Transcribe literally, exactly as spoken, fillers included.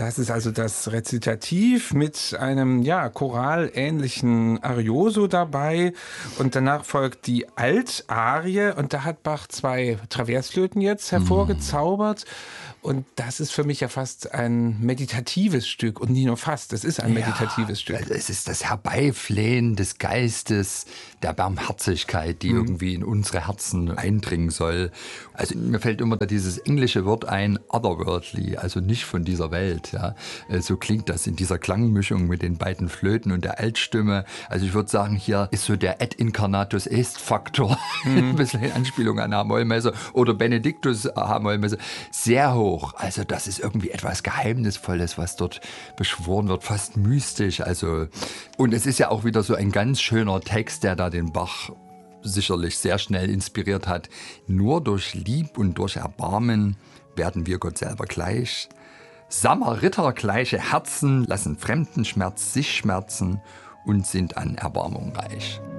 Das ist also das Rezitativ mit einem ja, choralähnlichen Arioso dabei und danach folgt die Altarie und da hat Bach zwei Traversflöten jetzt hervorgezaubert. Und das ist für mich ja fast ein meditatives Stück und nicht nur fast, es ist ein meditatives ja, Stück. Es ist das Herbeiflehen des Geistes, der Barmherzigkeit, die mhm. irgendwie in unsere Herzen eindringen soll. Also mir fällt immer dieses englische Wort ein, otherworldly, also nicht von dieser Welt. Ja. So klingt das in dieser Klangmischung mit den beiden Flöten und der Altstimme. Also ich würde sagen, hier ist so der Ad incarnatus est Faktor, mhm. ein bisschen in Anspielung an H-Moll-Messe oder Benediktus H-Moll-Messe, sehr hoch. Also das ist irgendwie etwas Geheimnisvolles, was dort beschworen wird, fast mystisch. Also, und es ist ja auch wieder so ein ganz schöner Text, der da den Bach sicherlich sehr schnell inspiriert hat. Nur durch Lieb und durch Erbarmen werden wir Gott selber gleich. Samaritergleiche Herzen lassen Fremdenschmerz sich schmerzen und sind an Erbarmung reich.